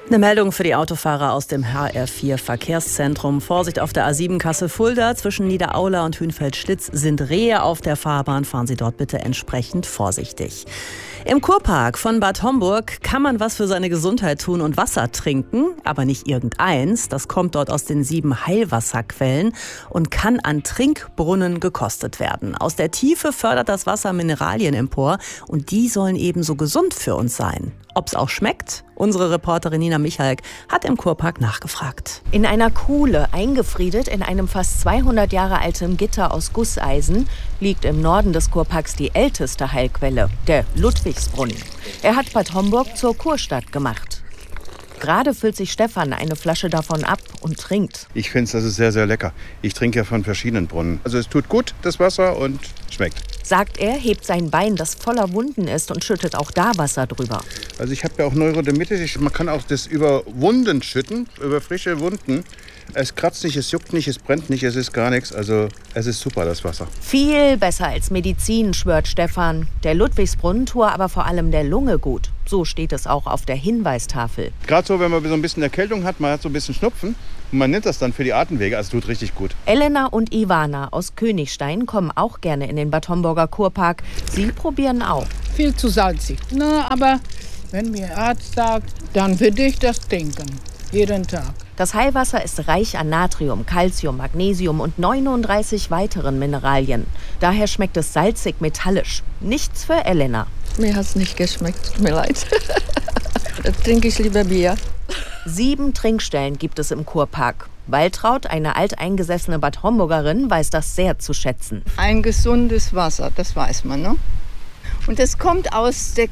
Eine Meldung für die Autofahrer aus dem HR4 Verkehrszentrum. Vorsicht auf der A7 Kassel-Fulda. Zwischen Niederaula und Hünfeld-Schlitz sind Rehe auf der Fahrbahn. Fahren Sie dort bitte entsprechend vorsichtig. Im Kurpark von Bad Homburg kann man was für seine Gesundheit tun und Wasser trinken, aber nicht irgendeins. Das kommt dort aus den 7 Heilwasserquellen und kann an Trinkbrunnen gekostet werden. Aus der Tiefe fördert das Wasser Mineralien empor und die sollen ebenso gesund für uns sein. Ob's auch schmeckt? Unsere Reporterin Nina Michalk hat im Kurpark nachgefragt. In einer Kuhle, eingefriedet in einem fast 200 Jahre alten Gitter aus Gusseisen, liegt im Norden des Kurparks die älteste Heilquelle, der Ludwigsbrunnen. Er hat Bad Homburg zur Kurstadt gemacht. Gerade füllt sich Stefan eine Flasche davon ab und trinkt. Ich finde, das ist sehr, sehr lecker. Ich trinke ja von verschiedenen Brunnen. Also es tut gut, das Wasser, und schmeckt. Sagt er, hebt sein Bein, das voller Wunden ist, und schüttet auch da Wasser drüber. Also ich habe ja auch Neurodermitis. Man kann auch das über Wunden schütten, über frische Wunden. Es kratzt nicht, es juckt nicht, es brennt nicht, es ist gar nichts. Also es ist super, das Wasser. Viel besser als Medizin, schwört Stefan. Der Ludwigsbrunnen tue aber vor allem der Lunge gut. So steht es auch auf der Hinweistafel. Gerade so, wenn man so ein bisschen Erkältung hat, man hat so ein bisschen Schnupfen. Und man nimmt das dann für die Atemwege, also tut richtig gut. Elena und Ivana aus Königstein kommen auch gerne in den Bad Homburger Kurpark. Sie probieren auch. Viel zu salzig. Na, aber wenn mir Arzt sagt, dann würde ich das trinken. Jeden Tag. Das Heilwasser ist reich an Natrium, Calcium, Magnesium und 39 weiteren Mineralien. Daher schmeckt es salzig-metallisch. Nichts für Elena. Mir hat es nicht geschmeckt, tut mir leid. Da trinke ich lieber Bier. 7 Trinkstellen gibt es im Kurpark. Waltraud, eine alteingesessene Bad Homburgerin, weiß das sehr zu schätzen. Ein gesundes Wasser, das weiß man, ne? Und es kommt aus der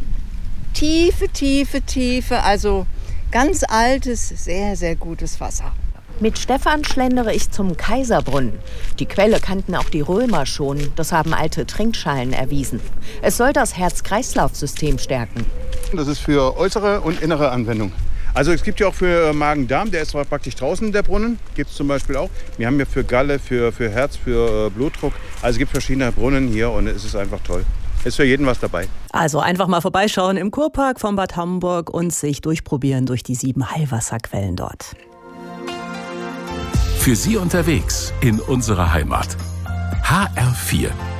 Tiefe, also ganz altes, sehr, sehr gutes Wasser. Mit Stefan schlendere ich zum Kaiserbrunnen. Die Quelle kannten auch die Römer schon. Das haben alte Trinkschalen erwiesen. Es soll das Herz-Kreislauf-System stärken. Das ist für äußere und innere Anwendung. Also es gibt ja auch für Magen-Darm, der ist zwar praktisch draußen, der Brunnen, gibt es zum Beispiel auch. Wir haben ja für Galle, für Herz, für Blutdruck. Also es gibt verschiedene Brunnen hier und es ist einfach toll. Ist für jeden was dabei. Also einfach mal vorbeischauen im Kurpark von Bad Homburg und sich durchprobieren durch die 7 Heilwasserquellen dort. Für Sie unterwegs in unserer Heimat. HR4